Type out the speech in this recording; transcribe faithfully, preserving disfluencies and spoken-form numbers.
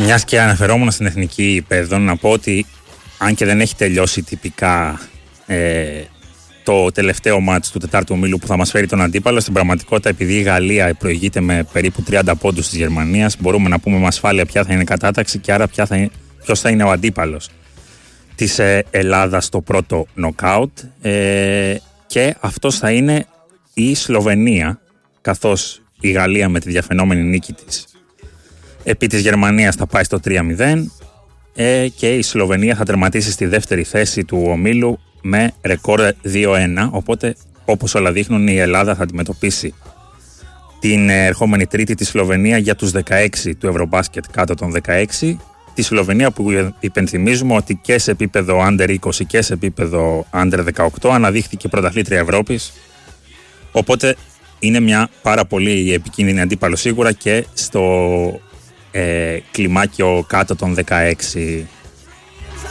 Μιας και αναφερόμουν στην εθνική υπέδο, να πω ότι αν και δεν έχει τελειώσει τυπικά ε, το τελευταίο μάτς του τετάρτου ομίλου που θα μας φέρει τον αντίπαλο, στην πραγματικότητα, επειδή η Γαλλία προηγείται με περίπου τριάντα πόντους της Γερμανίας, μπορούμε να πούμε με ασφάλεια ποια θα είναι η κατάταξη και άρα ποια θα είναι, ποιος θα είναι ο αντίπαλος της ε, Ελλάδας στο πρώτο νοκάουτ. Ε, και αυτός θα είναι η Σλοβενία, καθώς η Γαλλία με τη διαφαινόμενη νίκη της επί της Γερμανίας θα πάει στο τρία μηδέν ε, και η Σλοβενία θα τερματίσει στη δεύτερη θέση του ομίλου με ρεκόρ δύο ένα, οπότε όπως όλα δείχνουν η Ελλάδα θα αντιμετωπίσει την ερχόμενη τρίτη τη Σλοβενία για τους δεκαέξι του Ευρωμπάσκετ κάτω των δεκαέξι, τη Σλοβενία που υπενθυμίζουμε ότι και σε επίπεδο άντερ είκοσι και σε επίπεδο άντερ δεκαοκτώ αναδείχθηκε πρωταθλήτρια Ευρώπης, οπότε είναι μια πάρα πολύ επικίνδυνη αντίπαλο σίγουρα και στο ε, κλιμάκιο κάτω των δεκαέξι.